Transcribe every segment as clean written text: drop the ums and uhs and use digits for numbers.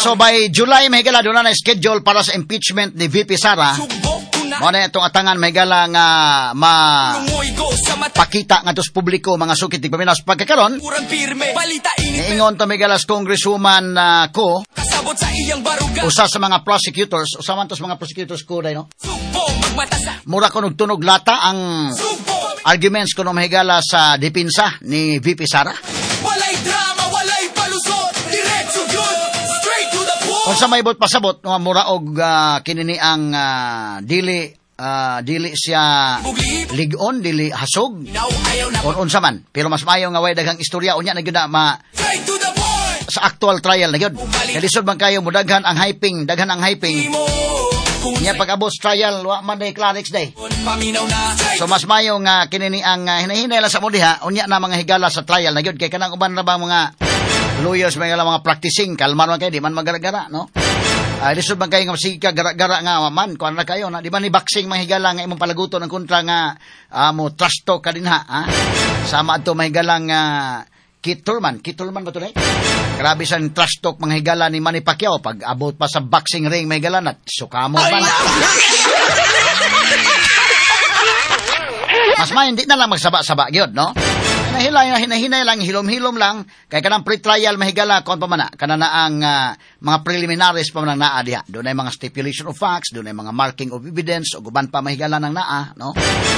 So by July mahigala doon na schedule para sa impeachment ni VP Sara. Mo na itong atangan mahigala nga pakita nga tos publiko mga sukit ni paminaw sa pagkakaroon. Ingon to Migalas Congresswoman ko usa sa mga prosecutors, usa man tos mga prosecutors ko dai no. Mura ko nugtunog lata ang arguments ko no mahigala sa depensa ni VP Sara. Walay drama, walay palusot, diretso yun, straight to the point. Kung sa may bot pasabot nga mura og kinini ang dili siya ligon, dili hasog or unsa man, pero mas maayo nga way daghang istorya unya na gyud ma sa actual trial na gyud. Kaya lisod man kayo mudaghan ang hyping, daghan ang hyping. Nya pag-abot trial wa man day Clarix day. So mas maayo nga kinini ang hinahinay lang sa mo diha unya na mga higala sa trial na gyud kay kanang uban ra ba mga lawyers mga practicing kalmar man kay di man magara-gara no. Lisod man kayo nga sige ka gara-gara nga man kuan na kayo na di ba ni boxing mahigala nga imong palaguton ang kontra nga mo trash talk ka dinha sama adto mahigala nga Kitulman ba to day? Grabe sa trash talk mga higala ni Manny Pacquiao pag abot pa sa boxing ring mahigala na sukamo ba na. Mas may hindi na lang magsaba-saba gyud no. Hinahinay lang, hilom-hilom lang, kay kanang pre-trial mahigala, kon pa man na, kana na ang mga preliminaries pa man naa diha. Doon ay mga stipulation of facts, doon ay mga marking of evidence, o guban pa mahigala ng naa, no?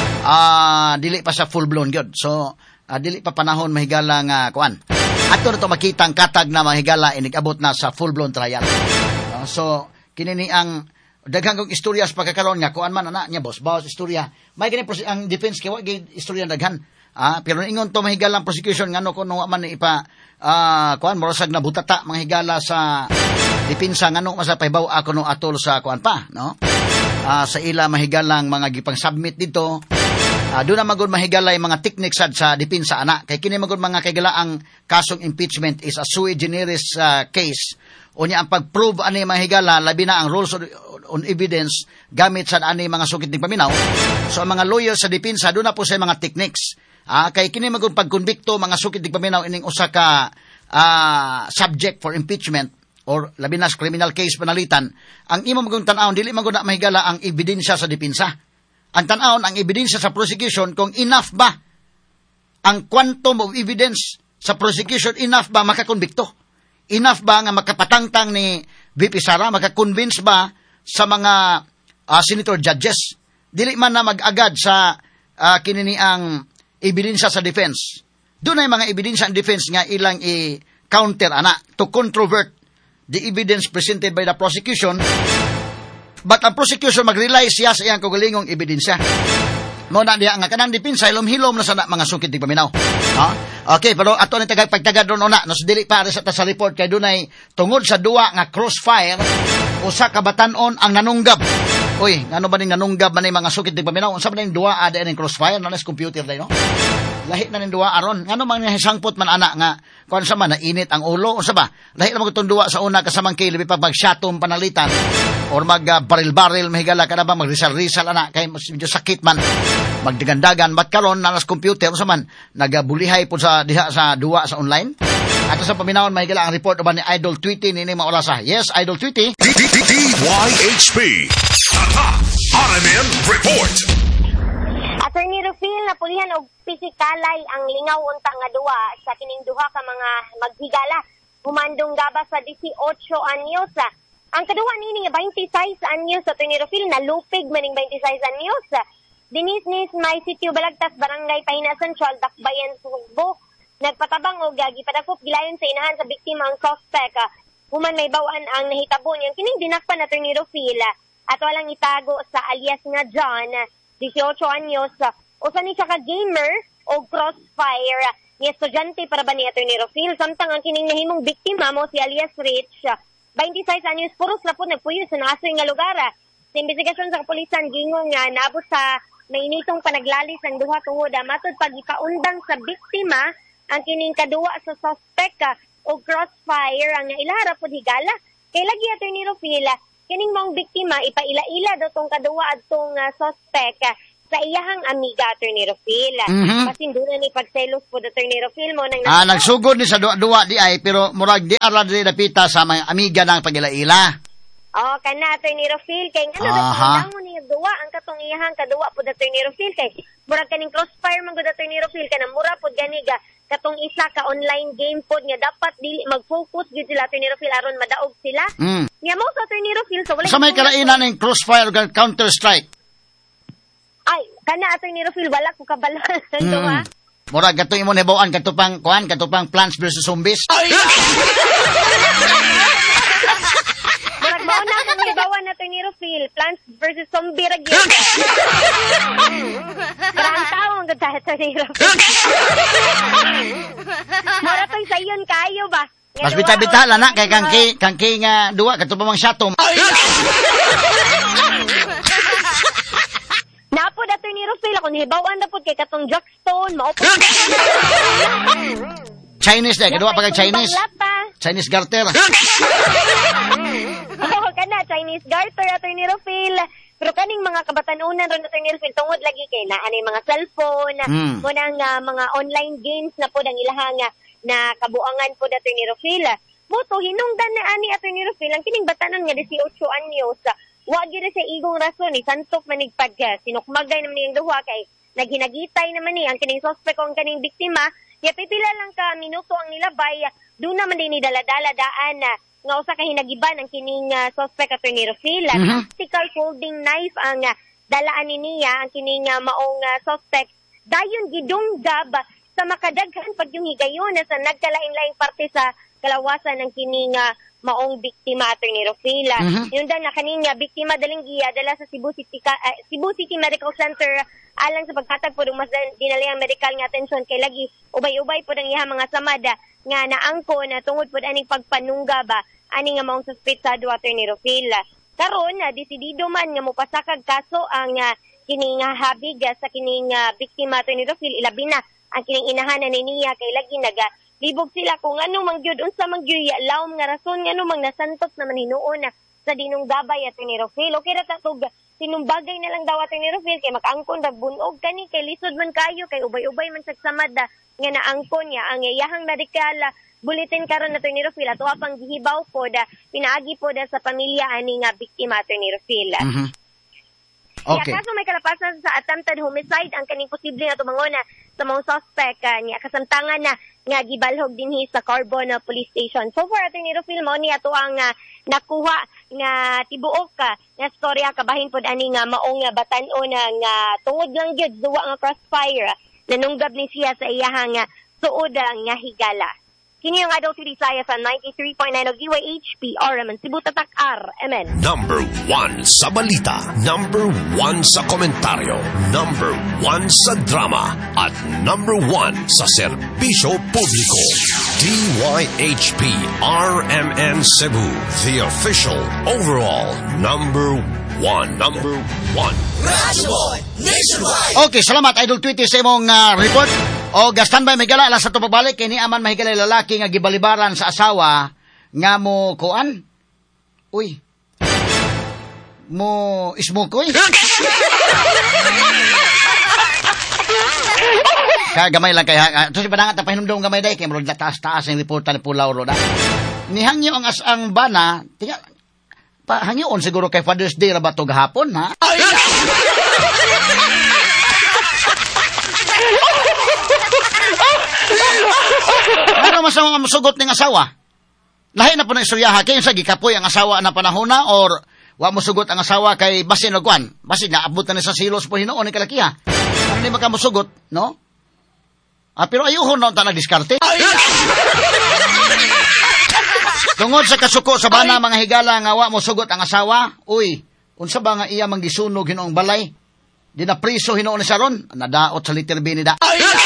Dili pa sa full-blown gyud. So, dili pa panahon mahigala nga, kuan. Ato na to makita ang katag na mahigala, inigabot na sa full-blown trial. So, kinini ang daghang kong istorya sa pagkakaroon nga, kuan man ana niya, boss, bawas istorya. May ganyan ang defense, kaya wag istorya daghan. Pero ingon to mahigalang prosecution ngano kuno man ipa kuan morasag na butata mahigala sa depensa ngano masa pahibaw ako no atol sa kuan pa no sa ila mahigalang mga gipang submit dito do na magud mahigalay mga techniques sa depensa ana kay kini magud mga kaygala ang kasong impeachment is a sui generis case unya ang pag-prove ani mahigala labi na ang rules on evidence gamit sa ani mga sukit ning paminaw so ang mga lawyers sa depensa do na po sa mga techniques. Kay kini magud pagkonbikto mga sukit ning paminaw ining usa ka subject for impeachment or labi na criminal case panalitan ang imo magud tan-awon dili magud na mahigala ang ebidensya sa depensa ang tan-awon ang ebidensya sa prosecution kung enough ba ang quantum of evidence sa prosecution enough ba makakonbikto enough ba nga makapatangtang ni VP Sara makakonvince ba sa mga senator judges dili man na mag-agad sa kinini ang ebidensya sa defense. Doon ay mga ebidensya ang defense nga ilang i-counter ana to controvert the evidence presented by the prosecution. But ang prosecution mag-rely siya sa iyang kaugalingong ebidensya. Mo na diya nga kanang depensa hilom-hilom na sa mga sukit ning paminaw. Okay, pero ato ni pagtagad ron una no dili pa sa report kay dunay tungod sa duwa nga crossfire usa ka batan-on ang nanunggab. Uy, ngano ba ning nanunggab man mga sukit ning paminaw? Unsa man ning duwa ada ning crossfire na nas computer day no? Lahi na ning duwa aron. Ngano man hisangpot man ana nga kun sa man na init ang ulo unsa ba? Lahi na magtong duwa sa una kasamang kay labi pa bagsyatom panalitan or mag baril-baril mahigala kada ba magrisal-risal ana kay medyo sakit man. Magdagandagan mat karon na nas computer unsa man nagabulihay pud sa diha sa duwa sa online. Ato sa paminawon mahigala ang report uban ni Idol Tweety nini maorasa. Yes, Idol Tweety. DYHP RMN Report. Attorney Rufil, napulihan og pisikalay ang lingaw unta nga duwa sa kining duha ka mga maghigala humandong gabas sa 18 anyos. Ang kaduha nini nga 26 anyos Attorney Rufil nalupig maning 26 anyos. Dinis may sitio Balagtas Barangay Pahina Central Dakbayan Sugbo nagpatabang og gipadakop gilayon sa inahan sa biktima ang suspect. Human may bawaan ang nahitabo niyan kining dinakpan na Attorney Rufil at walang itago sa alias nga John 18 anyos. Usa ni siya ka gamer o crossfire ni estudyante para ba ni Attorney Rufil samtang ang kining nahimong biktima mo si alias Rich 26 anyos puros na po nagpuyo sa nasoy nga lugar. Sa investigasyon sa kapulisan gingong nga naabot sa mainitong panaglalis ang duha tungod matod pagikaundang sa biktima ang kining kaduwa sa suspect o crossfire ang ilahara pod higala kay lagi Attorney Rufil kining mong biktima ipaila-ila daw tong kaduwa adtong suspect sa iyahang amiga, Attorney Rufil. Pasindunan ni pagselos po, Attorney Rufil mo. Nagsugod ni sa duwa di ay, pero murag di arad di napita sa mga amiga ng pag-ila-ila. Oh, kana Attorney Rufil kay ngano napanahon ni duwa ang katong iyahang kaduwa pud Attorney Rufil kay murag kaning crossfire man gud Attorney Rufil kana mura pud ganiga katong isa ka online game pod nga dapat dili mag-focus gid sila Attorney Rufil aron madaog sila. Nya mo sa Attorney Rufil so wala. Sa may kalainan ning crossfire ug Counter Strike. Ay, kana Attorney Rufil wala ko kabalo duwa. Murag gato imong hibaw-an katupang Plants vs Zombies. Mauna kang hibawan na Attorney Rufil, Plants vs. Zombie Ragyan. Parang taong ganda Attorney Rufil. Mura to'y sayon kayo ba? Mas bita-bita lang na, kay kangki nga duwa, katupang syatom. Napod Attorney Rufil, ako nihibawan na po kay katong Jackstone, maupos. Chinese na, kaduwa pag Chinese. Chinese garter. Oo, kana, Chinese garter, Attorney Rufil. Pero kaning mga kabatanunan ron, Attorney Rufil, tungod lagi kay na anay mga cellphone, munang mga online games na po ang ilahang na kabuangan po, Attorney Rufil. Moto, hinungdan na ani, Attorney Rufil, ang kining batanon nga 18 anyos, wag yun sa igong rason, santok manigpag sinukmagay naman niyang duha kay naghinagitay naman ang kining suspect o ang kining biktima. Pipila lang ka minuto ang nilabay, doon naman din nidaladala daan nga usa ka hinagiban ang kining suspect Attorney Rufil. Tactical folding knife ang dalaan niya ang kining maong suspect. Dayon gidunggab sa makadaghan pag yung higayon sa nagkalain-laing parte sa kalawasan ng kining maong biktima Attorney Rufil. Yun na kaning biktima daling dala sa Cebu City Medical Center alang sa paghatag po mas dinalayang medical nga atensyon kay lagi ubay-ubay po ang iha mga samada nga naangko na tungod po aning pagpanungga ba ani nga maong suspetsado Attorney Rufil. Karon desidido man nga mopasakag kaso ang kining habig sa kining biktima Attorney Rufil ilabi na ang kining inahanan niya kay lagi libog sila kung ano mang gyud unsa mang gyud lawom nga rason ngano mang nasantos naman hinuon sa dinong gabay Attorney Rufil. Okay ra tatog sinumbagay na lang daw Attorney Rufil kay makaangkon bunog kani kay lisod man kayo kay ubay-ubay man sagsamad nga naangkon niya ang iyahang medical bulletin karon Attorney Rufil ato pang gihibaw po pinaagi po sa pamilya ani nga biktima Attorney Rufil. Okay. Kaso may kalapasan sa attempted homicide ang kaning posible nga tumangona sa mga suspect niya kasamtangan na nga gibalhog dinhi sa Carbon Police Station. So far Attorney Rufil mo ni ato ang nakuha nga tibuok nga storya kabahin pod ani nga maong batan-o nga tungod lang gyud duwa nga crossfire nanunggab ni siya sa iyahang suod nga higala. Kini yung Adult City Saya sa 93.9 of DYHP RMN Cebu Tatak RMN. Number 1 sa balita, number 1 sa komentaryo, number 1 sa drama, at number 1 sa serbisyo publiko. DYHP RMN Cebu, the official overall number 1. Number 1. Radyo Nationwide. Okay, salamat Idol Tweety sa imong report. O standby mahigala alas sa pagbalik kini aman mahigala lalaki nga gibalibaran sa asawa nga mo kuan. Uy. Mo ismukoy. Gamay lang kay to si panangat ta pahinumdom gamay day kay murag taas-taas ang reportan ni Pulaw ro da. Nihangyo ang bana, tinga hangyon siguro kay Father's Day ra ba to gahapon ha. Ano masama masugot ng asawa? Lahi na po ng istoryaha kay sa gikapoy ang asawa na panahon na or wa mo sugot ang asawa kay basin nagkuan. Basin naabot na sa silos po hinuon ni kalakiha. Ano ni makamusugot, no? Pero ayuhon na ta nagdiskarte. Tungod sa kasuko sa bana mga higala nga wa mo sugot ang asawa, uy, unsa ba nga iya manggisunog hinuong balay? Di na priso hinuon ni Saron, nadaot sa liter binida.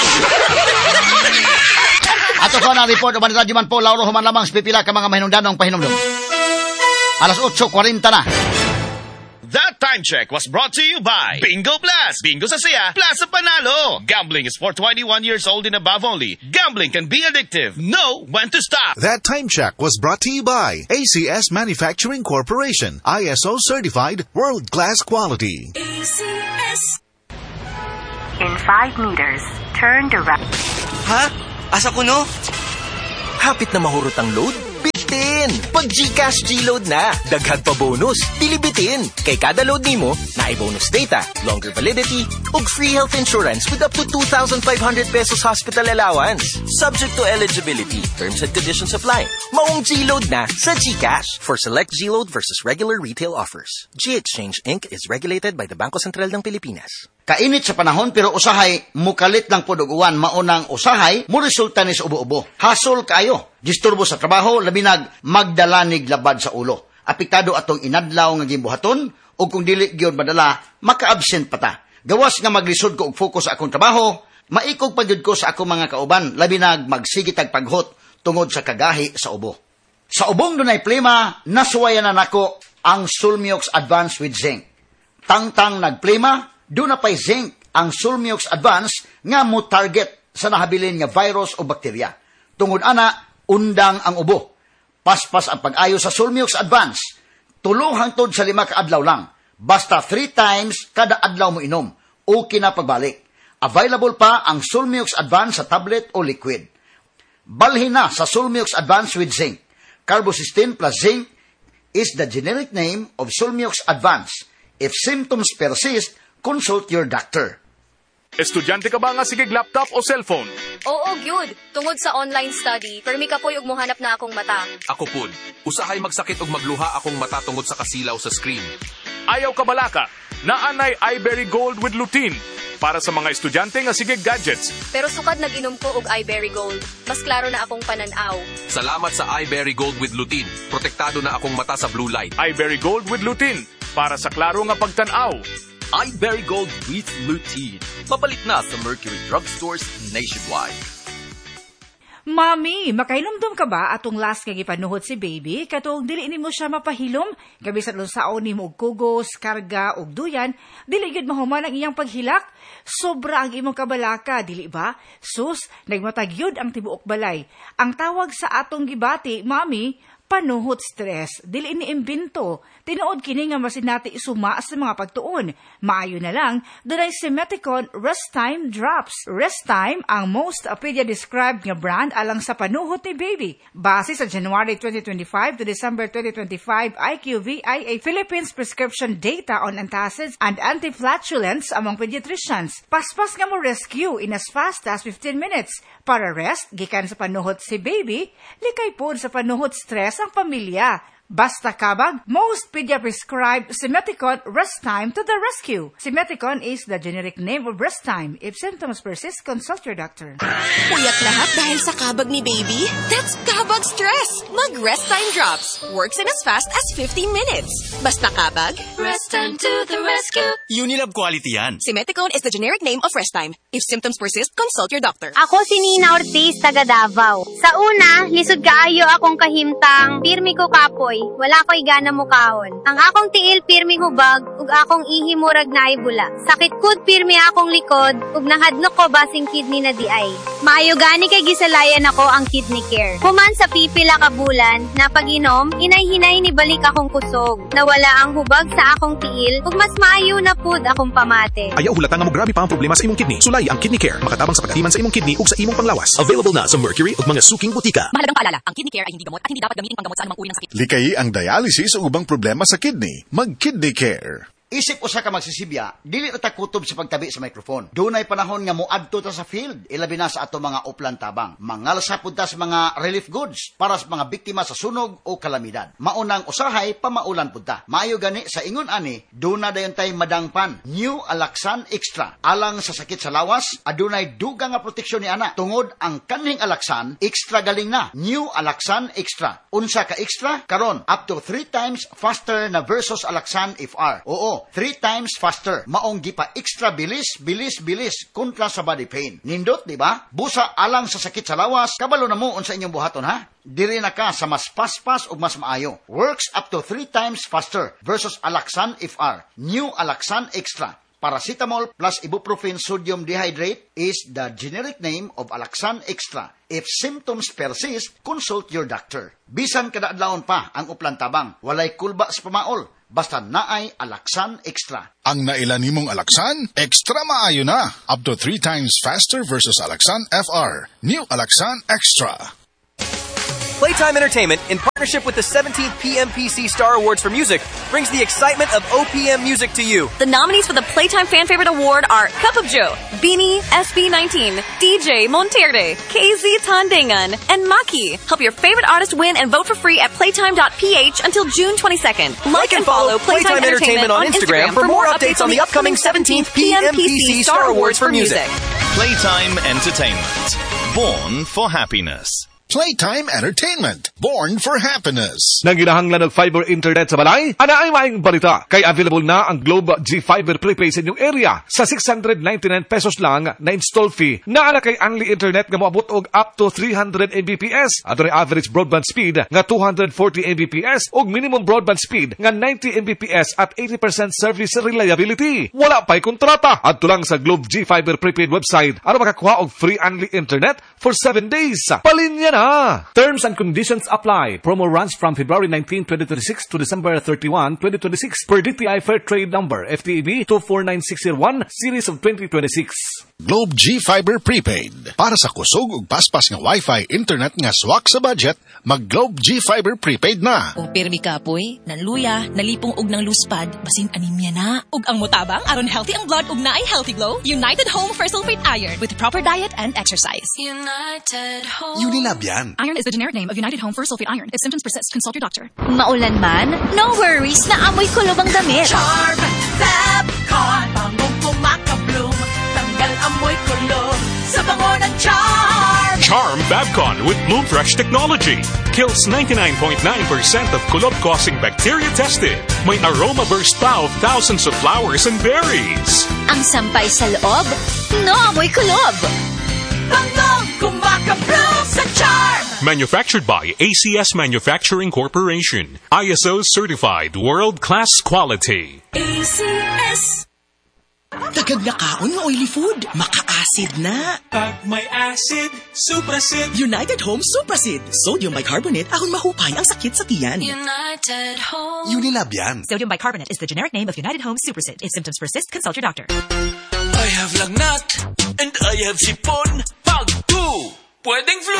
Ato ko na report o banita di man po Lauro human lamang pipila ka mga mahinungdanong pahinumdum. Alas 8:40 na. That time check was brought to you by Bingo Blast. Bingo sa saya, plus sa panalo. Gambling is for 21 years old and above only. Gambling can be addictive. Know when to stop. That time check was brought to you by ACS Manufacturing Corporation. ISO certified, world-class quality. ACS. In 5 meters, turn to right. Ha? Asa ko no? Hapit na mahurot ang load? Bitin! Pag GCash G-Load na, daghan pa bonus, dilibitin. Kay kada load nimo, bonus data, longer validity, ug free health insurance with up to 2,500 pesos hospital allowance. Subject to eligibility, terms and conditions apply. Maong G-Load na sa GCash. For select G-Load versus regular retail offers. G-Exchange Inc. is regulated by the Bangko Sentral ng Pilipinas. Kainit sa panahon pero usahay mukalit lang pod og uwan maunang usahay mo resulta ni sa ubo-ubo. Hasol kayo. Disturbo sa trabaho labi nag magdalanig labad sa ulo. Apektado atong inadlaw nga gimbuhaton o kung dili gyud madala maka-absent pa ta. Gawas nga maglisod ko og focus sa akong trabaho, maikog pagyud ko sa akong mga kauban labi nag magsigitag paghot tungod sa kagahi sa ubo. Sa ubong dunay plema, nasuwayan na nako ang Sulmiox Advance with Zinc. Tangtang nagplema, doon na pa'y zinc ang Sulmiox Advance nga mo target sa nahabilin nga virus o bakterya. Tungod ana, undang ang ubo. Paspas ang pag-ayo sa Sulmiox Advance. 3 hangtod sa 5 kaadlaw lang. Basta 3 times kada adlaw mo inom. Okay na pagbalik. Available pa ang Sulmiox Advance sa tablet o liquid. Balhin na sa Sulmiox Advance with Zinc. Carbocysteine plus zinc is the generic name of Sulmiox Advance. If symptoms persist, consult your doctor. Estudyante ka ba nga sigig laptop o cellphone? Oo, gyud. Tungod sa online study, permi ka po yung muhanap na akong mata. Ako pud, usahay magsakit og magluha akong mata tungod sa kasilaw sa screen. Ayaw ka balaka, naanay iBerry Gold with lutein para sa mga estudyante nga sigig gadgets. Pero sukad nag-inom ko og iBerry Gold. Mas klaro na akong pananaw. Salamat sa iBerry Gold with lutein. Protektado na akong mata sa blue light. iBerry Gold with lutein para sa klaro nga pagtanaw. iBerry Gold with lutein. Mapalit na sa Mercury Drugstores nationwide. Mami, makailumdum ka ba atong last nga gipanuhot si baby? Katong dili nimo siya mapahilom, gabi sa lunsaon nimo og kugos, karga og duyan, dili gyud mahuman ang iyang paghilak. Sobra ang imong kabalaka, dili ba? Sus, nagmatag gyud ang tibuok balay. Ang tawag sa atong gibati, mami, panuhot stress, dili ni imbento. Tinuod kini nga masinati isuma sa mga pagtuon. Maayo na lang, dunay Simeticon Rest Time Drops. Rest Time ang most pedia-described nga brand alang sa panuhot ni baby. Base sa January 2025 to December 2025 IQVIA Philippines prescription data on antacids and anti-flatulence among pediatricians. Paspas nga mo rescue in as fast as 15 minutes. Para rest, gikan sa panuhot si baby, likay pod sa panuhot stress ang pamilya. Basta kabag, most pedia-prescribed Simeticon Rest Time to the rescue. Simeticon is the generic name of Rest Time. If symptoms persist, consult your doctor. Puyak lahat dahil sa kabag ni baby? That's kabag stress! Mag-Rest Time Drops. Works in as fast as 15 minutes. Basta kabag, Rest Time to the rescue. Unilab quality yan. Simeticon is the generic name of Rest Time. If symptoms persist, consult your doctor. Ako si Nina Ortiz, taga Davao. Sa una, lisod kaayo akong kahimtang, pirmi ko kapoy, wala ko'y gana mukahon. Ang akong tiil pirmi hubag, ug akong ihi murag naibula. Sakit kud pirmi akong likod, ug nahadlok ko basing kidney na di ay. Maayo gani kay gisalayan ako ang kidney care. Human sa pipila ka bulan, na pag-inom, inay-hinay ni balik akong kusog. Nawala ang hubag sa akong tiil, ug mas maayo na pud akong pamate. Ayaw hulatan nga mo grabe pa ang problema sa imong kidney. Sulay ang Kidney Care, makatabang sa pagatiman sa imong kidney ug sa imong panglawas. Available na sa Mercury ug mga suking butika. Mahalagang paalala, ang kidney care ay hindi gamot at hindi dapat gamitin panggamot sa anumang uri ng sakit. Likayi ang dialysis o ubang problema sa kidney. Mag-Kidney Care. Isip usa ka magsisibya, dili na ta kutob sa pagtabi sa microphone. Dunay panahon nga moadto ta sa field, ilabi na sa ato mga uplan tabang. Mangalsa pud ta sa mga relief goods para sa mga biktima sa sunog o kalamidad. Maunang usahay pamaulan pud ta. Maayo gani sa ingon ani, duna dayon tay madangpan. New Alaxan Extra. Alang sa sakit sa lawas, adunay dugang nga proteksyon ni ana. Tungod ang kanhing Alaxan, extra galing na. New Alaxan Extra. Unsa ka extra? Karon up to 3 times faster na versus Alaxan FR. Oo, 3 times faster. Maong gipa extra bilis kontra sa body pain. Nindot, di ba? Busa alang sa sakit sa lawas, kabalo na mo unsa inyong buhaton ha? Diri na ka sa mas paspas ug mas maayo. Works up to 3 times faster versus Alaxan FR. New Alaxan Extra. Paracetamol plus ibuprofen sodium dehydrate is the generic name of Alaxan Extra. If symptoms persist, consult your doctor. Bisan kada adlawon pa ang uplan tabang, walay kulba sa pamaol. basta naay Alaksan Extra. Ang nailan nimong Alaksan, extra maayo na. Up to 3 times faster versus Alaksan FR. New Alaksan Extra. Playtime Entertainment, in partnership with the 17th PMPC Star Awards for Music, brings the excitement of OPM music to you. The nominees for the Playtime Fan Favorite Award are Cup of Joe, Beanie, SB19, DJ Monterde, KZ Tandangan, and Maki. Help your favorite artist win and vote for free at playtime.ph until June 22nd. Like and follow Playtime Entertainment on Instagram for more updates on the upcoming 17th PMPC Star Awards for Music. Playtime Entertainment. Born for happiness. Playtime Entertainment. Born for happiness. Nang ginahanglan ng fiber internet sa balay, ana ay maing balita. Kay available na ang Globe G-Fiber Prepaid sa inyong area sa 699 pesos lang na install fee. Naala kay Unli Internet nga moabot og up to 300 Mbps. Adto average broadband speed nga 240 Mbps og minimum broadband speed nga 90 Mbps at 80% service reliability. Wala pa'y kontrata. Adto lang sa Globe G-Fiber Prepaid website aron makakuha og free Unli Internet for 7 days. Palinya na. Terms and conditions apply. Promo runs from February 19, 2026 to December 31, 2026 per DTI Fair Trade Number FTEB 249601 Series of 2026. Globe G-Fiber Prepaid. Para sa kusog ug paspas nga Wi-Fi internet nga swak sa budget, mag Globe G-Fiber Prepaid na. Kung pirmi ka poy, nanluya, nalipong og ng luspad, basin anemia na. Ug ang mutabang aron healthy ang blood ug naay healthy glow, United Home First Sulfate Iron with proper diet and exercise. United Home. Unilab yan. Iron is the generic name of United Home First Sulfate Iron. If symptoms persist, consult your doctor. Maulan man? No worries na amoy kulob ang damit. Charm Fabcon, bangong kumakabloom, tanggal amoy kulob sa bango ng Charm. Charm Babcon with Bloom Fresh technology kills 99.9% of kulob-causing bacteria tested. May aroma burst pa of thousands of flowers and berries. Ang sampay sa loob, no amoy kulob. Bangong kumakabloom sa Charm. Manufactured by ACS Manufacturing Corporation. ISO certified world-class quality. ACS. Dagag na kaon ng oily food. Maka-acid na. Pag may acid, Suprasid. United Home Suprasid. Sodium bicarbonate ahon mahupay ang sakit sa tiyan. United Home. Unilab yan. Sodium bicarbonate is the generic name of United Home Suprasid. If symptoms persist, consult your doctor. I have lagnat and I have sipon. Pag 2, pwedeng flu.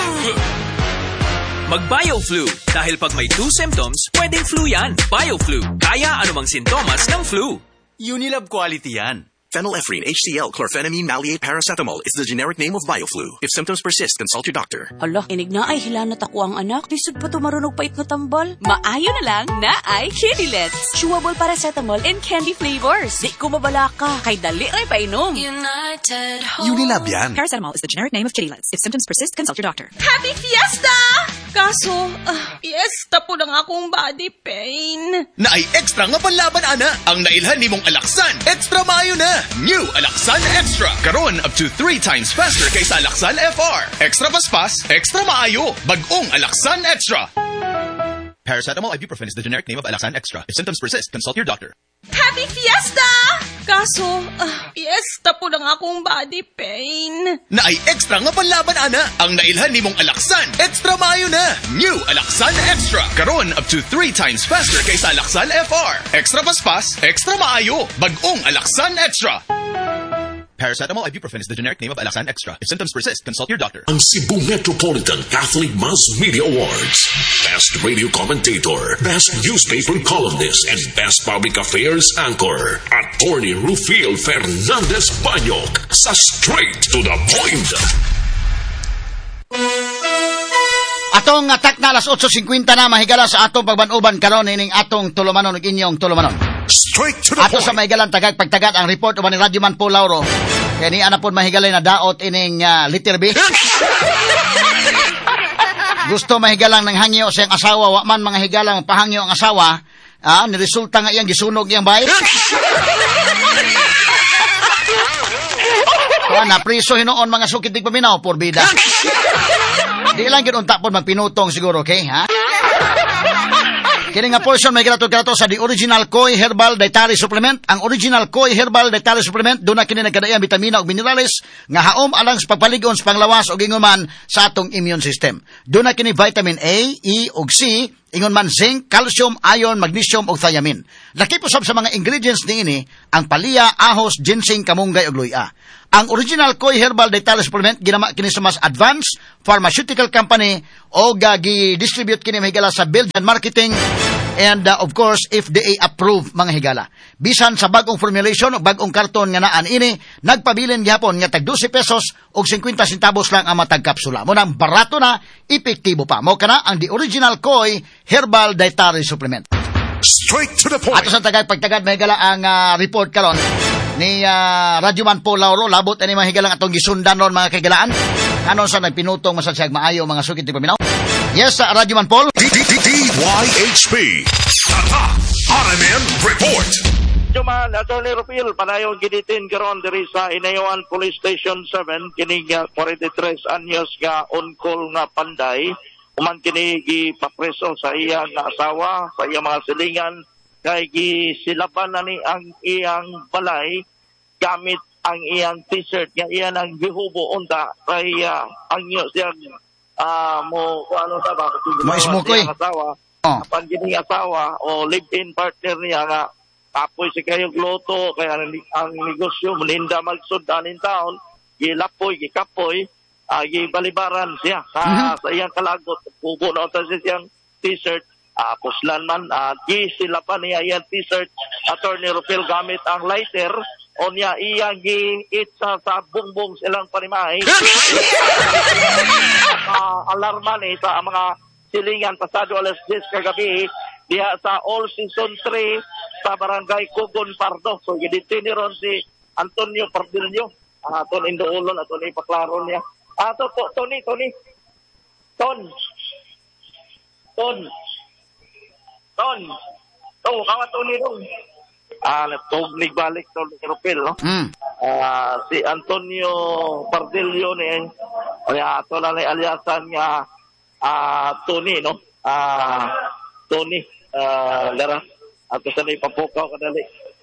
Mag-BioFlu. Dahil pag may 2 symptoms, pwedeng flu yan. BioFlu. Kaya anumang sintomas ng flu. Unilab quality yan. Phenylephrine, HCl, chlorphenamine, maleate, paracetamol is the generic name of BioFlu. If symptoms persist, consult your doctor. Hala, inig na ay hilanat ako ang anak. Disod pa to marunog pait nga tambal. Maayo na lang na ay Kidilets. Chewable paracetamol and candy flavors. Di ko mabalaka. Kay dali ray painom. United Home. Unilab yan. Paracetamol is the generic name of Kidilets. If symptoms persist, consult your doctor. Happy Fiesta! Kaso, fiesta po ng akong body pain. Na ay extra nga panlaban, ana. Ang nailhan nimong Alaksan, extra maayo na. New Alaksan Extra. Karon up to 3 times faster kaysa Alaksan FR. Extra paspas, extra maayo. Bagong Alaksan Extra. Paracetamol ibuprofen is the generic name of Alaksan Extra. If symptoms persist, consult your doctor. Happy Fiesta! Kaso, fiesta po ng akong body pain. Na ay extra nga panlaban, ana. Ang nailhan nimong Alaksan, extra maayo na. New Alaksan Extra. Karon up to 3 times faster kaysa Alaksan FR. Extra paspas, extra maayo. Bagong Alaksan Extra. Paracetamol ibuprofen is the generic name of Alaksan Extra. If symptoms persist, consult your doctor. Ang Cebu Metropolitan Catholic Mass Media Awards. Best Radio Commentator, Best Newspaper Columnist, and Best Public Affairs Anchor. Attorney Rufiel Fernandez Banyok sa Straight to the Point. Atong atak na alas 8:50 na mahigala sa atong pagbanuban karon ining atong tulumanon ug inyong tulumanon. Straight to the Ato sa mahigalan tagag pagtagad ang report uban ni Radyo Man po Lauro. Kaya ni ana pod mahigalay na daot ining letter B. Gusto mahigalang ng hangyo sa iyang asawa, wa man mga higalang pahangyo ang asawa, niresulta nga iyang gisunog iyang bahay. Na priso hinoon mga sukitig paminaw por bida. Di lang yun unta po magpinutong siguro, okay, ha? Kini nga portion may girato sa the original Koi Herbal Dietary Supplement. Ang original Koi Herbal Dietary Supplement doon na kini nagkadayang vitamina ug minerales nga haom alang sa pagpaligon sa panglawas ug ingon man sa atong immune system. Doon na kini vitamin A, E ug C, ingon man zinc, calcium, iron, magnesium ug thiamine. Laki po sab sa mga ingredients niini ang palya, ahos, ginseng, kamunggay ug luya. Ang original Koi Herbal Dietary Supplement ginama kini sa mas advanced pharmaceutical company o gi-distribute kini mahigala sa Belgian marketing and of course FDA approved mga higala. Bisan sa bagong formulation o bagong karton nga naan ini, nagpabilin gihapon nga tag 12 pesos o 50 centavos lang ang matag kapsula. Mo nang barato na, epektibo pa. Mo kana ang the original Koi Herbal Dietary Supplement. Straight to the point. Ato sa pagtagad mahigala ang report karon ni Radyoman Paul Lauro, labot ani mahigalang atong gisundan ron mga kaigalaan. Anon sa nagpinutong masasyag maayo mga sukit ni paminaw. Yes, Radyoman Paul. DYHP. Tata RMN Report. Juman, Attorney Rupil, panayon ginitin karon diri sa Inayawan Police Station 7, kining 43 anyos nga on-call nga panday. Uman kini gipapreso sa iyang asawa, sa iyang mga silingan, kay gisilaban na ni ang iyang balay gamit ang iyang t-shirt nga iyan ang gihubo unta kay angyo siyang mo ano sa ba asawa pag gining asawa o live-in partner niya nga tapoy si kayong loto kaya ang negosyo meninda magsudan in town gilapoy gikapoy gibalibaran siya sa iyang kalagot hubo na unta siyang t-shirt puslan man sila pa niya iyang t-shirt Attorney Rupil gamit ang lighter o niya iyang gi-it sa bungbong silang panimahe alarma ni sa mga silingan pasado alas 10 kagabi diha sa All Season 3 sa Barangay Cogon Pardo. So giditini ron si Antonio Pardillo aton induulon aton ipaklaro niya Tony kawa Tony ron. Natugnig balik Tony Rupil, no? Si Antonio Pardillo ni ato na aliasan nga Tony, no? Tony, Lara. Ato sa ipapukaw kadali.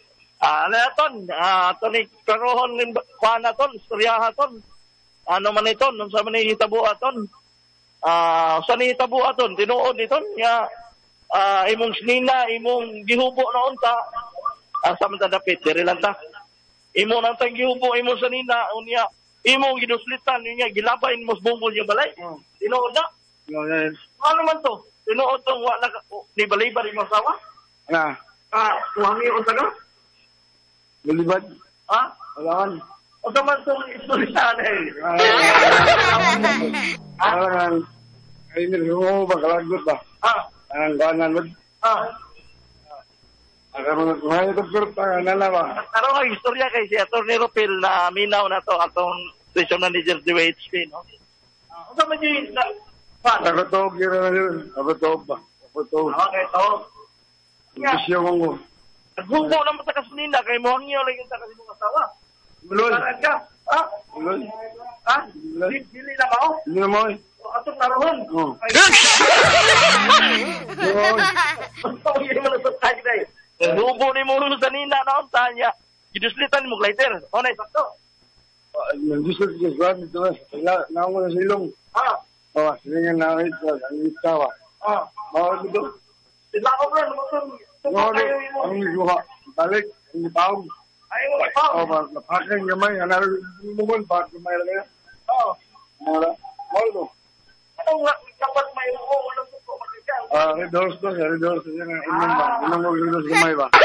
Tony, karohon ng panaton, istoryahaton. Ano man ito, nung sa man hitabuaton. Sa hitabuaton, tinuod ito, nga imong snina, imong gihubo na unta, sa man tadapit, diri lang ta. Imo nang tang gihubo, imong sanina, unya, imong ginuslitan, unya, gilabay, imong bumbol yung balay. Tinuod na. Ano man to? Tinuod tong wala ni balay-balay imong sawa? Tuhangi unta ka? Balibad? Wala kan. O naman itong istorya na ay nilungo ba, kalagot ba? Ang kanan mo? Ang mga ito pertangan na ba? Pero ang istorya kay si Attorney Rupil na minaw na to atong station manager di WHP, no? O naman yung nakatawag yun na yun. Nakatawag ba? Nakatawag. Okay, tawag. Isyo mo. Naghubo naman sa kasunina kay mo hangyo lang yung takasi mong asawa. Bulol. Ka? Bulol. Dili na ba? Hindi na mo eh. Atong naroon. Hindi mo na sa tayo na eh. Naghubo ni mo sa nina na unta niya. Giduslitan mo glider. O na isakto. Nagduslit ka sa ito na. Naungo na silong. Silingan na rin sa ang itawa. Dito. Sila ko bro. Ang iguha. Balik. Ang itaw. Napakang gamay. Hanaro lumon. Bakit gamay lang yan? Maldo. Ano nga? Dapat may uho. Walang suko. Red Horse to. Red Horse. Yan ang inom ba? Inom mo Red Horse gamay ba?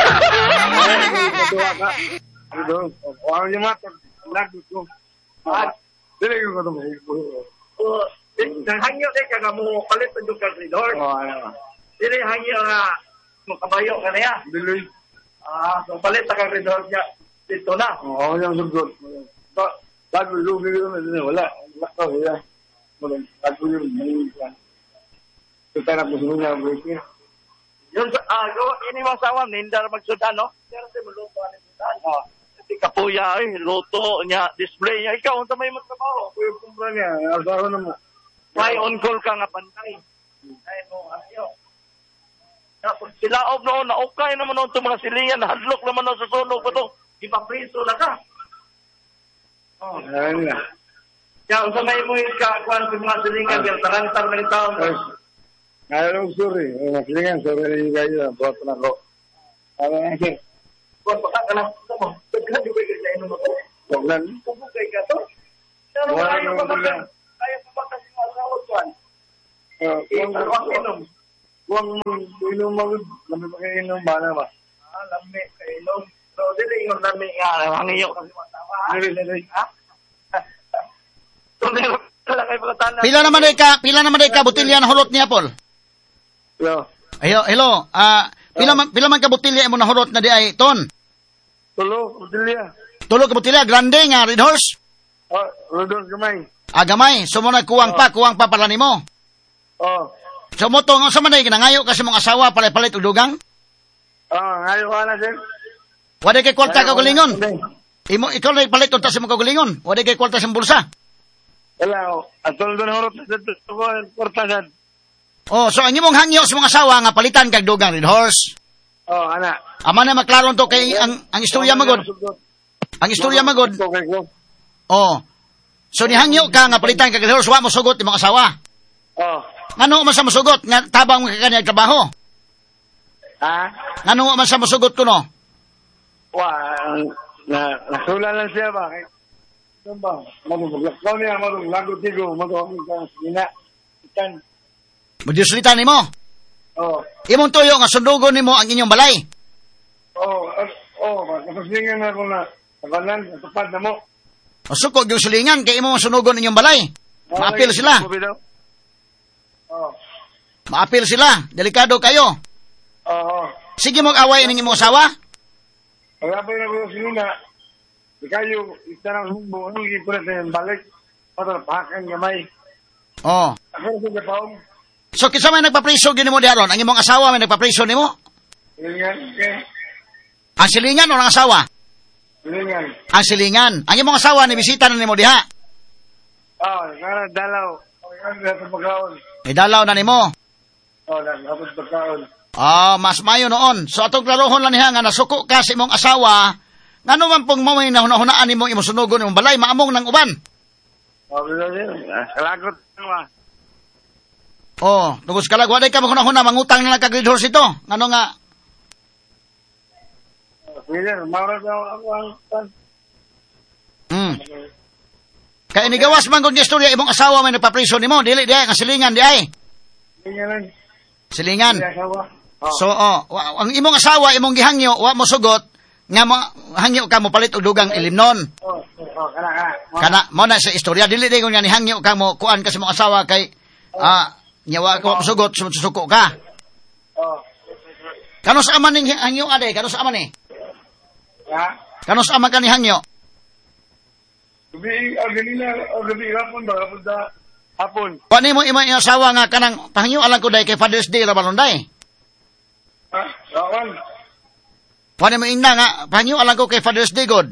Red Horse. Ang yung matag. Lagot ko. Dili ko ito mo. Hangyo din ka mo palit pa yung Red Horse. Dili hangyo nga kabayo ka na yan. Dili. So palit sa Red Horse niya. Dito na. Oo, yung sugod. Bago yung wala. Wala ko yan. Bago yung ito tayo na gusto niya. Yung ini mga sawan, hindi na magsudan, no? Pero si maluto na sudan. Si Kapuya, luto niya, display niya. Ikaw, unta may magtrabaho. Kuya kumpra niya, asawa na mo. May on-call ka nga pantay. Ay mo, asyo. Silaob noon, naukay naman noon itong mga silingan, hadlok naman noon sa sunog ko ito. Ipapriso na ka. Ayun na. Kaya kung sa may mo ikakuan sa mga silingan, yung tarantar ng taon. Ngayon, sorry. Silingan, sorry na yung kayo. Buhat na ko. Ano nga siya? Kung baka ka lang mo, pagka di ba yung sa inom ako? Huwag lang. Pupukay ka to. Pero ayaw pa baka si Masawag kuan. Huwag inom mo. Lami pa kayo inom ba na ba? Lami ka inom. So, dili yung lami nga. Hangiyo kasi matawa. Ha? Pila naman day ka botilya na hulot niya, Paul? Hello. Pila man ka botilya mo na hulot na di ay, Ton? Tulo, botilya. Tulo ka botilya, grande nga, Red Horse? Red Horse gamay. Gamay. So mo kuwang pa para nimo. So mo to, sa man day, nangayo kasi mong asawa, palit og dugang? Ngayo ka na, sir. Wala kay kwarta ka gulingon. Ikaw na palit og tas mo kagulingon. Wala kay kwarta sa bulsa. Wala, atol doon horot na sa kwartasan. So ang imong hangyo sa mga asawa nga palitan kag dugang, Red Horse. Ana. Ama na maklaron to kay ang istorya magod. Ang istorya magod. So ni hangyo ka nga palitan kag Red Horse, wa mo sugot imong asawa. Ngano man sa mosugot nga tabang mo kanya trabaho? Ngano man sa mosugot kuno? Nasula lang siya ba? Ba? Maglakaw niya, maglago tigo, maglago sina. Ikan. Madyuslita ni mo? Imong tuyo nga sundugon ni mo ang inyong balay? Kapaslingan na ako na kabanan, tupad na mo. Sukog yung sulingan, kay imong sunugon inyong balay. Maapil sila. Maapil sila. Delikado kayo. Sige mo away ng imong asawa? Pag-apay na ko sinuna, ikayo, itanang humbo, ano yung pulit na yung balik, patrapakan gamay. Ako na sa paong. So, kisa may nagpapriso gini mo diaron? Ang imong asawa may nagpapriso ni mo? Silingan, okay. Ang silingan o ang asawa? Silingan. Ang silingan. Ang imong asawa ni bisita na ni mo diha? Nga dalaw. Nga pagkaon. May dalaw na ni mo? Dapat pagkaon. Mas mayo noon. So, atong klarohon lang niya nga nasuko ka sa imong asawa, nga naman pong mamay na hunahunaan ni mong imusunugon yung balay, maamong ng uban. Salagot naman. Tugos kalag, waday ka mahunahuna, mangutang na lang kag Red Horse ito. Ano nga? Maurad ako ang Kaya inigawas man kung istorya, imong asawa may nagpapriso ni mo, dili di ay, silingan di ay. Silingan. So, ang imong asawa, imong gihangyo, wa mo sugot, nga mo, hangyo ka mo palit og dugang ilimnon. Kana, mo na sa istorya, dili di kung nga ni hangyo ka mo, kuan kasi mong asawa kay, nyawa ka mo sugot, susuko ka. Kano sa aman ning hangyo, ade? Kano sa aman Kano sa aman ka ni hangyo? Gabi, hapon. Kuan mo imong asawa nga kanang pahangyo alang ko day kay Father's Day ra balon day. Kuan mo ina nga pahangyo alang ko kay Father's Day god.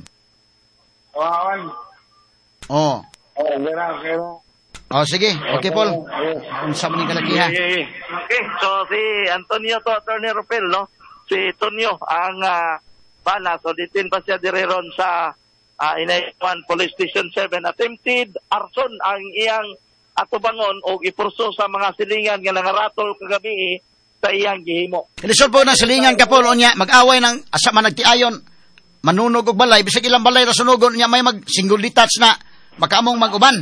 Sige. Okay, Paul. Unsa man ni kalakiha. Okay, so si Antonio to, Attorney Rufil, no? Si Tonyo ang bala. So ditin pa siya direron sa Inayuan Police Station 7. Attempted arson ang iyang atubangon o ipurso sa mga silingan nga nangaratol kagabi sa iyang gihimo. Ilisod po na silingan ka, Paul, unya, mag-away ng asa man nagtiayon, manunog og balay, bisag ilang balay ra sunugon, unya may mag-single detach na, makaamong mag-uban.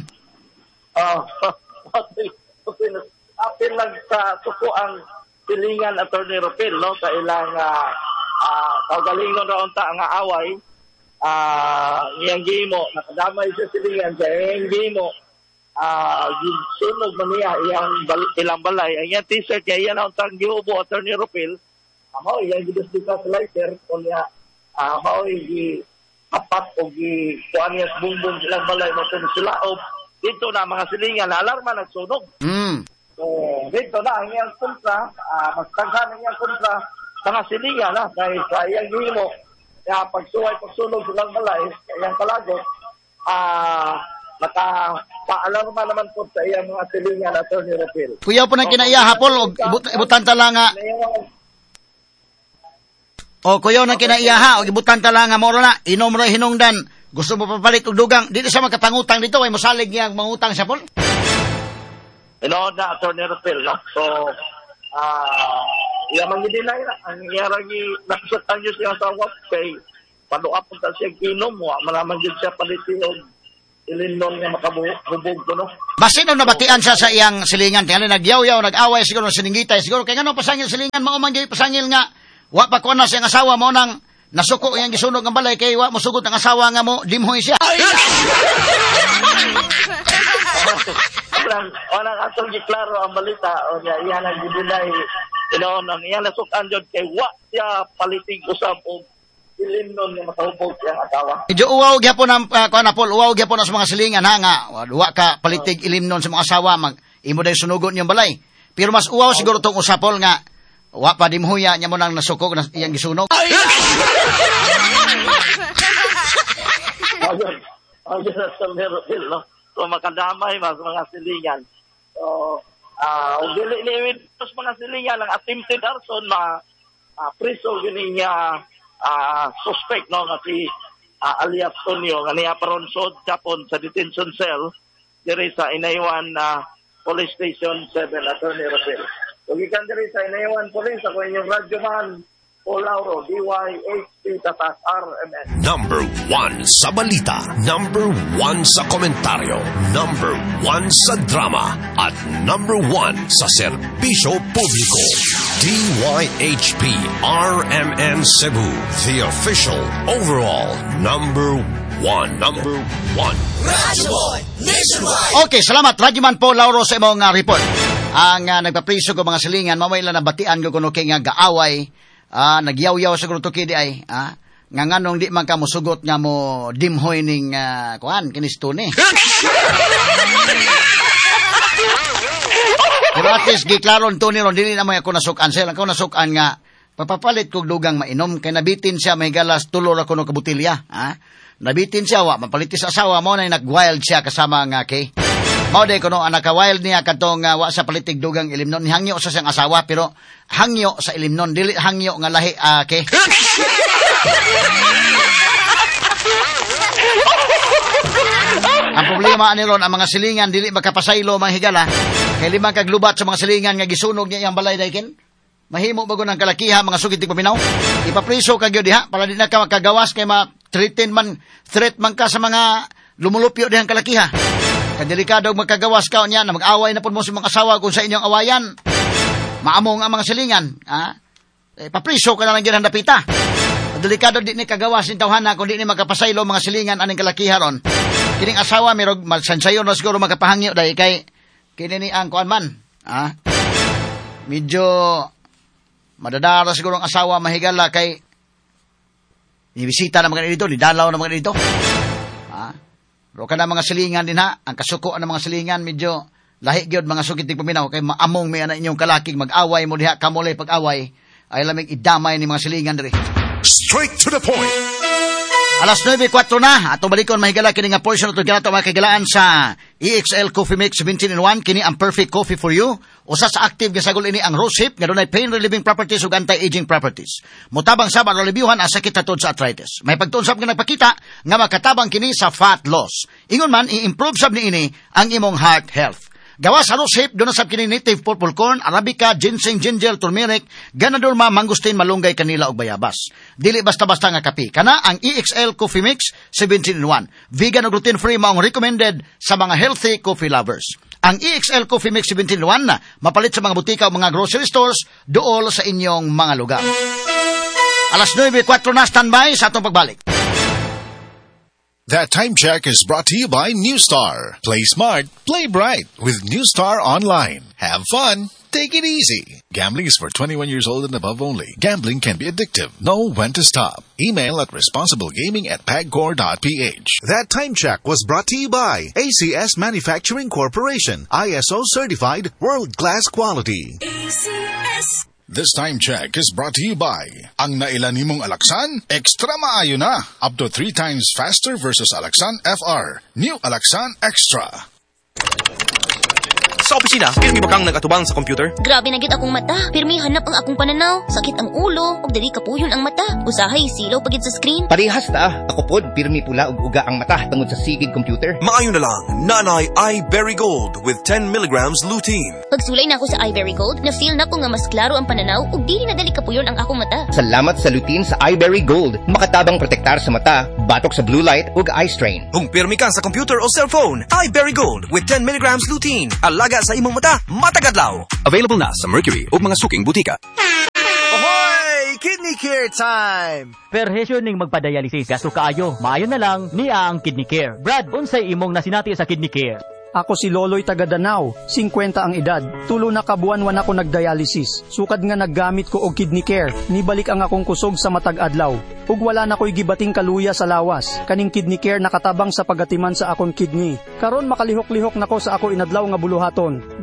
Apil lang sa suko ang silingan, Attorney Rufil, no? Sa ilang kaugalingon raon ta nga away, iyang gihimo, nakadamay sa silingan, sa iyang gihimo, sunog man niya ilang balay. Ang iyang t-shirt niya, iyan ang tang giubo, Attorney Rufil, ako, iyang gidustika sa lighter, kung niya, ako, apat o kuan niya sa bumbong ilang balay, matun sila, o dito na mga silingan, alarma nagsunog. So, dito na, ang iyang kontra, mas taghan ang iyang kontra, sa mga silingan, dahil sa iyang gihimo, kaya pagsunog silang balay, iyang kalagot, nakapaalarma naman po sa iyang mga silingan, Attorney Rufil. Kuya po na kinaiya, Paul, o ibutan tala nga, O kuyo na kinaiyaha, o gibutan ta lang nga moro na, inom ro hinungdan. Gusto mo papalit og dugang, di na siya magkapangutang dito, ay mosalig niya ang mangutang siya pol. Inoon na, Atty. Rapil, no? So, yaman gidinay na. Ang iyaragi, nakasutan nyo siya sa wap kay panuap po siya kinom mo. Malaman din siya palitin o ilinon nga makabubog ko, no? Basin nung nabatian siya sa iyang silingan, tingnan nagyaw-yaw, nag-away, siguro siningitay, siguro kaya nga no, pasangil silingan, maumang pasangil nga, wa pa ko na siyang asawa mo nang nasuko iyang gisunog ng balay, kay wa mo sugot ang asawa nga mo, dimhoy siya. Walang atong giklaro ang balita, o iyan ang gidinay, inoon, ang iyan nasukan dyan, kay wa siya palitig usap o ilinon nga makahubog siyang asawa. Medyo uwaw gyapon ang uwaw gyapon sa mga silingan ha nga wa ka palitig ilimnon sa mga asawa imo day sunugon yung balay. Pero mas uwaw siguro tong usapol nga wa pa dimhuya nya mo nang nasukog na iyang gisunog. Ayun sa Merville, no? So makadamay mas mga silingan. So dili ni mga silingan ang attempted arson preso gini niya suspect, no, nga si alias Tonyo nga niya paronsod Japon sa detention cell diri sa Inaywan Police Station 7, Atty. Rapil. Kung ikan diri sa Inaywan Police, ako inyong radyo man, Paul Lauro, DYHP, Tatas, RMN. Number 1 sa balita, number 1 sa komentaryo, number 1 sa drama, at number 1 sa serbisyo publiko. DYHP RMN Cebu, the official overall number 1. Number 1. Radyo Boy Nationwide. Okay, salamat Radyoman po Lauro sa imong report. Ang nagpapriso ko mga silingan, mamay lang nabatian ko kuno kay nga gaaway, nagyaw-yaw sa gruto kidi ay, nga nganong di man ka mosugot nga mo dimhoy ning kuan kinistone. Pero at least giklaron to ni ron, dili na mo ako nasukan sila. Ako nasukan nga, papapalit kog dugang mainom, kay nabitin siya, may galas tulor ako ng kabutilya. Nabitin siya, mapalitis asawa mo na nag-wild siya kasama nga kay. Mauday ko no, naka-wild niya katong wa sa palitig dugang ilimnon. Hangyo sa siyang asawa, pero hangyo sa ilimnon, dili hangyo nga lahi kay. Ang problema ni ron, ang mga silingan dili makapasaylo mga higala. Kay limang kaglubat sa mga silingan nga gisunog niya iyang balay daykin. Mahimo bago ng kalakiha mga sugid ti paminaw. Ipapriso ka gyud diha para di na ka makagawas kay ma-threaten man ka sa mga lumulupyo dihang kalakiha. Kay delikado magkagawas ka niya na mag-away na pud mo sa mga asawa kung sa inyong awayan. Maamong ang mga silingan, ipapriso ka na lang gyud dapita. Delikado di ni kagawas ni tawhana kung di ni magkapasaylo mga silingan aning kalakiha ron. Kining asawa mirog magsansayon na siguro magkapahangyo dahil kay kini ni ang kuan man. Medyo madadara siguro ang asawa mahigala kay nibisita na mga dito, nidalaw na mga dito. Pero kana mga silingan din ha, ang kasuko ng mga silingan medyo lahi gyud mga sugid ti paminaw kay maamong may ana inyong kalakig mag-away mo diha kamulay pag-away ay lamig idamay ni mga silingan diri. Straight to the point. Alas 9:04 na, atong balikon mahigala kini nga portion ito ganato mga kagalaan sa EXL Coffee Mix 17-in-1, kini ang perfect coffee for you. Usa sa active nga sagol ini ang rose hip nga dunay pain relieving properties ug anti-aging properties. Mutabang sa rebiuhan ang sakit hatod sa arthritis. May pagtunsab nga nagpakita nga makatabang kini sa fat loss. Ingon man i-improve sab ni ini ang imong heart health. Gawas sa rose hip, doon na sab kini native purple corn, arabica, ginseng, ginger, turmeric, ganadorma, mangustin, malunggay, kanila ug bayabas. Dili basta-basta nga kape. Kana ang EXL Coffee Mix 17-in-1. Vegan ug gluten-free maong recommended sa mga healthy coffee lovers. Ang EXL Coffee Mix 17-in-1 na mapalit sa mga butika o mga grocery stores dool sa inyong mga lugar. Alas 9:04 na, standby sa atong pagbalik. That time check is brought to you by New Star. Play smart, play bright with New Star Online. Have fun, take it easy. Gambling is for 21 years old and above only. Gambling can be addictive. Know when to stop. Email at responsiblegaming@pagcor.ph. That time check was brought to you by ACS Manufacturing Corporation. ISO certified, world-class quality. ACS. This time check is brought to you by ang nailan nimong Alaksan, extra maayo na. Up to 3 times faster versus Alaksan FR. New Alaksan Extra. Sa opisina, pirmi ba kang nagatubang sa computer? Grabe na gyud akong mata. Pirmi hanap ang akong pananaw. Sakit ang ulo, ug dili kapuyon ang mata. Usahay silaw pagid sa screen. Parehas ta. Ako pod pirmi pula ug uga ang mata tungod sa sigid computer. Maayo na lang, Nanay Iberry Gold with 10 milligrams lutein. Pagsulay na ako sa Iberry Gold, na-feel na ko nga mas klaro ang pananaw ug dili na dali kapuyon ang akong mata. Salamat sa lutein sa Iberry Gold. Makatabang protektar sa mata, batok sa blue light ug eye strain. Kung pirmi ka sa computer o cellphone, Iberry Gold with 10 milligrams lutein. Alaga sa imong mata, matagadlaw. Available na sa Mercury ug mga suking butika. Ahoy! Kidney Care time! Perhesyo ning magpadialysis gasto kaayo. Maayo na lang niya ang Kidney Care. Brad, unsay imong nasinati sa Kidney Care? Ako si Loloy Tagadanaw, 50 ang edad. Tulo na kabuan-wan ako nagdialysis. Sukad nga naggamit ko og Kidney Care. Nibalik ang akong kusog sa matag adlaw. Ug wala na ko'y gibating kaluya sa lawas. Kaning Kidney Care nakatabang sa pagatiman sa akong kidney. Karon makalihok-lihok nako sa ako inadlaw nga buluhaton.